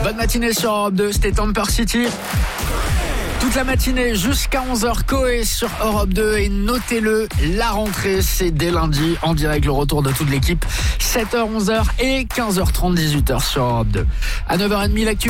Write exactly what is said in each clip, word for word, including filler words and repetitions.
Bonne matinée sur Europe deux, c'était Tamper City. Toute la matinée jusqu'à onze heures, Coé sur Europe deux. Et notez-le, la rentrée, c'est dès lundi, en direct, le retour de toute l'équipe. sept heures, onze heures et quinze heures trente, dix-huit heures sur Europe deux. À neuf heures trente, l'actu.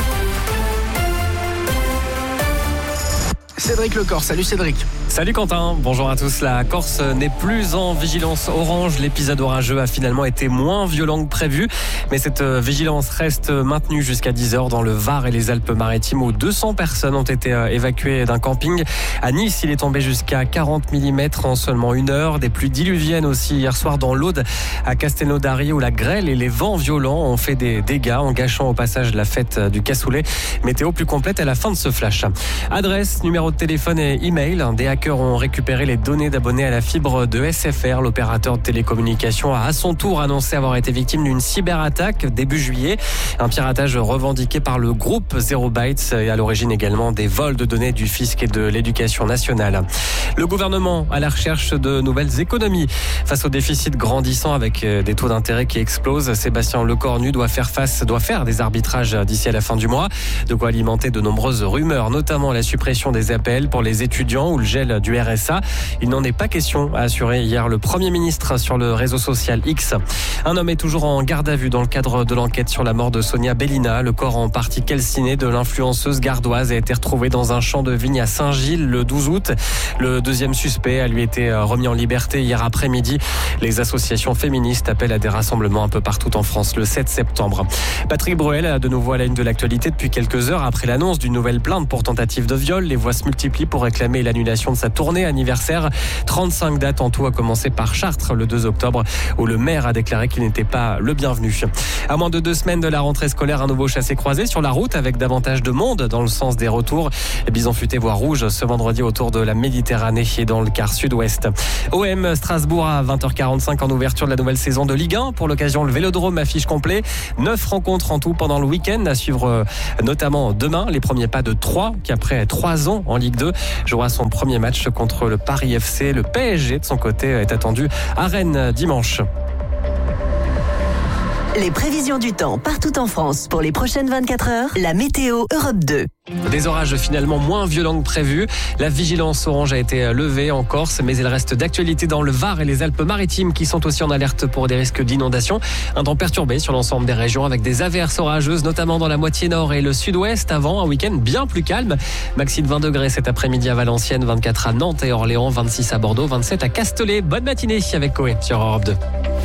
Cédric Lecor, salut Cédric. Salut Quentin, bonjour à tous. La Corse n'est plus en vigilance orange. L'épisode orageux a finalement été moins violent que prévu. Mais cette vigilance reste maintenue jusqu'à dix heures dans le Var et les Alpes-Maritimes où deux cents personnes ont été évacuées d'un camping. À Nice, il est tombé jusqu'à quarante millimètres en seulement une heure. Des pluies diluviennes aussi hier soir dans l'Aude, à Castelnaudary où la grêle et les vents violents ont fait des dégâts en gâchant au passage la fête du cassoulet. Météo plus complète à la fin de ce flash. Adresse, numéro de téléphone et email. Des hackers ont récupéré les données d'abonnés à la fibre de S F R. L'opérateur de télécommunications a à son tour annoncé avoir été victime d'une cyberattaque début juillet. Un piratage revendiqué par le groupe Zero Bytes et à l'origine également des vols de données du fisc et de l'éducation nationale. Le gouvernement à la recherche de nouvelles économies. Face au déficit grandissant avec des taux d'intérêt qui explosent, Sébastien Lecornu doit faire face, doit faire des arbitrages d'ici à la fin du mois. De quoi alimenter de nombreuses rumeurs, notamment la suppression des A P L pour les étudiants ou le gel du R S A. Il n'en est pas question, a assuré hier le Premier ministre sur le réseau social X. Un homme est toujours en garde à vue dans le cadre de l'enquête sur la mort de Sonia Bellina. Le corps en partie calciné de l'influenceuse gardoise a été retrouvé dans un champ de vigne à Saint-Gilles le douze août. Le deuxième suspect a lui été remis en liberté hier après-midi. Les associations féministes appellent à des rassemblements un peu partout en France le sept septembre. Patrick Bruel a de nouveau à la une de l'actualité depuis quelques heures après l'annonce d'une nouvelle plainte pour tentative de viol. Les voix se multiplient pour réclamer l'annulation de sa tournée anniversaire. trente-cinq dates en tout, à commencer par Chartres le deux octobre où le maire a déclaré qu'il n'était pas le bienvenu. À moins de deux semaines de la rentrée scolaire, un nouveau chassé-croisé sur la route avec davantage de monde dans le sens des retours. Bison futé voire rouge ce vendredi autour de la Méditerranée et dans le quart sud-ouest. O M Strasbourg à vingt heures quarante-cinq en ouverture de la nouvelle saison de Ligue un. Pour l'occasion, le Vélodrome affiche complet. Neuf rencontres en tout pendant le week-end à suivre notamment demain. Les premiers pas de Troyes qui après trois ans en Ligue deux jouera son premier match contre le Paris F C. Le P S G de son côté est attendu à Rennes dimanche. Les prévisions du temps partout en France pour les prochaines vingt-quatre heures. La météo Europe deux. Des orages finalement moins violents que prévu. La vigilance orange a été levée en Corse, mais il reste d'actualité dans le Var et les Alpes-Maritimes qui sont aussi en alerte pour des risques d'inondation. Un temps perturbé sur l'ensemble des régions avec des averses orageuses, notamment dans la moitié nord et le sud-ouest. Avant, un week-end bien plus calme. Maxi de vingt degrés cet après-midi à Valenciennes, vingt-quatre à Nantes et Orléans, vingt-six à Bordeaux, vingt-sept à Castellet. Bonne matinée avec Coé sur Europe deux.